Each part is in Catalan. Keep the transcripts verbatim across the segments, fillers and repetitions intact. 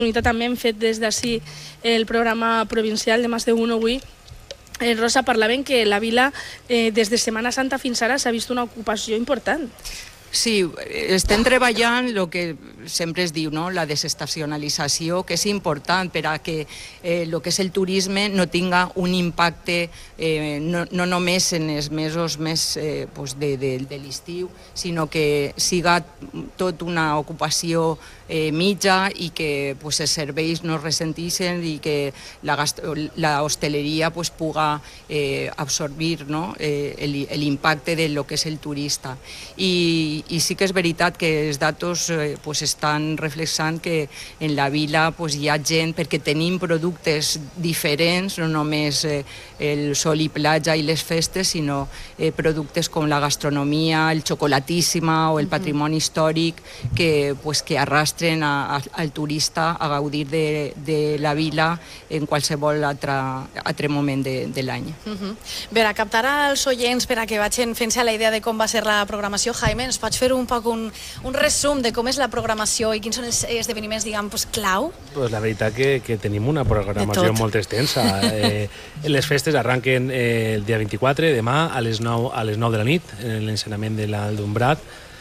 també hem fet des d'ací el programa provincial de Más de Uno avui. Eh, Rosa, parlaven que la vila eh, des de Setmana Santa fins ara s'ha vist una ocupació important. Sí, estem treballant el que sempre es diu, no? La desestacionalització, que és important per a que eh, el que és el turisme no tinga un impacte eh, no, no només en els mesos més eh, pues de, de, de l'estiu, sinó que siga tot una ocupació eh, mitja i que pues, els serveis no es ressentixen i que la, la hosteleria pues, puga eh, absorbir, no? eh, l'impacte de lo que és el turista. I i sí que és veritat que els datos eh, pues, estan reflexant que en la vila pues, hi ha gent, perquè tenim productes diferents, no només eh, el sol i platja i les festes, sinó eh, productes com la gastronomia, el xocolatíssima o el patrimoni històric que, pues, que arrastren a, a, al turista a gaudir de, de la vila en qualsevol altre, altre moment de, de l'any. Uh -huh. Bé, a captar als oients per a que vagin fent-se a la idea de com va ser la programació, Jaime, ens pots fer un poc un, un resum de com és la programació i quins són els esdeveniments, diguem, pues, clau? Pues la veritat que, que tenim una programació molt extensa. Eh, les festes arranquen eh, el dia vint-i-quatre, demà, a les nou, a les nou de la nit, en l'encenament de l'Aldumbrat,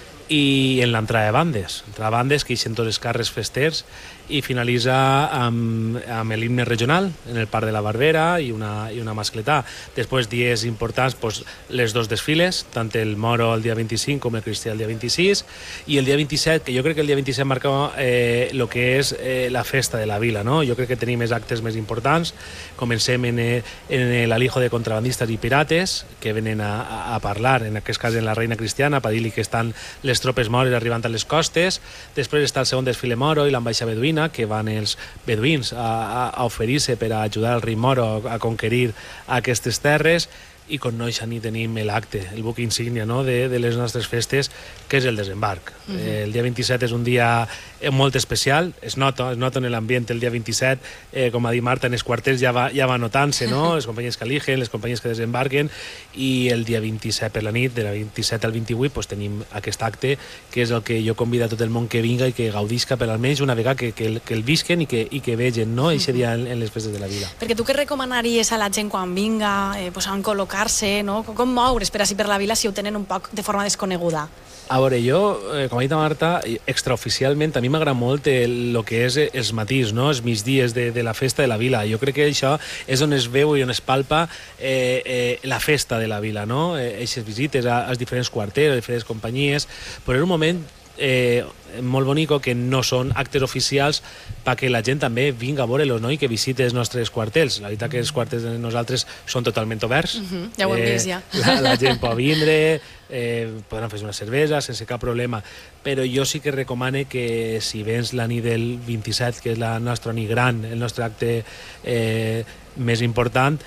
i en l'entrada de bandes. Entrada de bandes que ixen tots els carrers festers i finalitza amb, amb l'himne regional en el Parc de la Barbera i una, i una mascletà. Després, dies importants, pues, les dos desfiles, tant el Moro el dia vint-i-cinc com el Cristià el dia vint-i-sis, i el dia vint-i-set, que jo crec que el dia vint-i-set marca eh, el que és eh, la festa de la vila, no? Jo crec que tenim els actes més importants. Comencem en, eh, en l'alijo de contrabandistes i pirates, que venen a, a parlar, en aquest cas en la reina cristiana, per dir-li que estan les tropes mores arribant a les costes. Després està el segon desfile moro i l'ambaixada beduïna, que van els beduïns a, a, a oferir-se per a ajudar al rei moro a conquerir aquestes terres. I com no això ni tenim l'acte, el buc insígnia, no? de, de les nostres festes, que és el desembarc. Uh -huh. eh, el dia vint-i-set és un dia molt especial, es nota, es nota en l'ambient el dia vint-i-set, eh, com ha dit Marta, en els quarters ja va, ja va notant-se, no? Les companyies que aligen, les companyies que desembarquen, i el dia vint-i-set per la nit, de la vint-i-set al vint-i-vuit, pues, tenim aquest acte, que és el que jo convido a tot el món que vinga i que gaudisca per almenys una vegada que, que, el, que el visquen i que, i que vegen, no? Eixe dia en, en les festes de la vila. Perquè tu què recomanaries a la gent quan vinga, eh, pues, a col·locar no? Com moure's per així per la vila si ho tenen un poc de forma desconeguda? A veure, jo, eh, com ha dit Marta, extraoficialment a mi m'agrada molt el que és els matís, no? Els migdies de, de la festa de la vila. Jo crec que això és on es veu i on es palpa eh, eh, la festa de la vila, no? Eixes visites als diferents quarters, a diferents companyies, però és un moment eh, molt bonico que no són actes oficials perquè la gent també vinga a veure-los, no? I que visite els nostres quartels. La veritat que els quartels de nosaltres són totalment oberts. Uh -huh. Ja ho hem vist, ja. Eh, la, la gent pot vindre, eh, podran fer una cervesa sense cap problema, però jo sí que recomane que si vens la nit del vint-i-set, que és la nostra nit gran, el nostre acte eh, més important,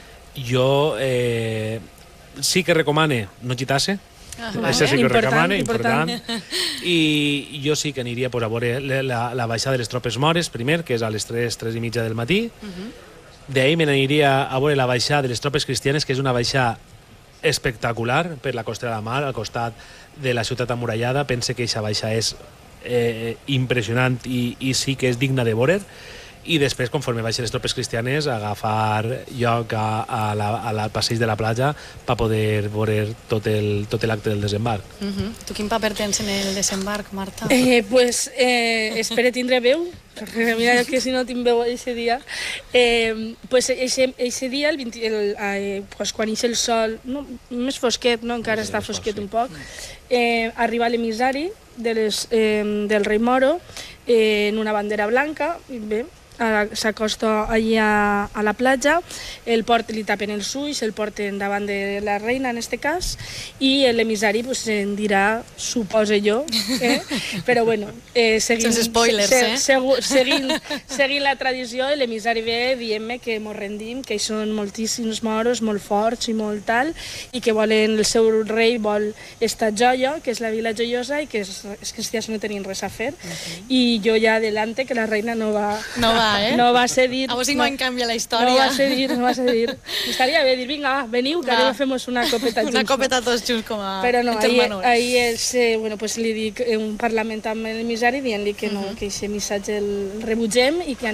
jo eh, sí que recomane no gitar-se. Ah, això sí que ho recomano, important. important. I jo sí que aniria pues, a veure la, la baixada de les tropes mores, primer, que és a les tres, tres i mitja del matí. Uh -huh. D'ahir me n'aniria a veure la baixada de les tropes cristianes, que és una baixada espectacular per la Costa de la Mar, al costat de la ciutat amurallada. Pense que aquesta baixada és eh, impressionant i, i sí que és digna de veure. I després, conforme baixen les tropes cristianes, agafar lloc a, a la, a la, al passeig de la platja per poder veure tot el, tot l'acte del desembarc. Uh -huh. Tu quin paper tens en el desembarc, Marta? Eh, pues eh, espero tindre veu, perquè mira que si no tinc veu aquest dia. Eh, pues aquest dia, el vint, el, eh, pues, quan ix el sol, no, més fosquet, no? Encara sí, està fosquet sí. un poc, eh, arriba l'emissari de les, eh, del rei Moro eh, en una bandera blanca, i bé, s'acosta allà a la platja, el port li tapen els ulls, el porten davant de la reina en este cas, i l'emissari pues, en dirà, suposo jo, eh? però bueno, eh, seguint, sense spoilers, se, eh? Segu, seguint, seguint la tradició, l'emissari ve dient-me que mos rendim, que són moltíssims moros, molt forts i molt tal, i que volen, el seu rei vol esta joia, que és la vila joiosa, i que els cristians no tenien res a fer, uh -huh. i jo ja adelante que la reina no va, no va va, eh? No va ser dir... A vos sí no, en canvia la història. No va ser dir, no va ser dir. Estaria bé dir, vinga, va, veniu, que Va. ara fem una copeta junts. Una copeta tots junts com a Però no, ahir, germanos. ahir és, eh, bueno, pues li dic eh, un parlament amb l'emissari dient-li que no, que aquest missatge el rebutgem i que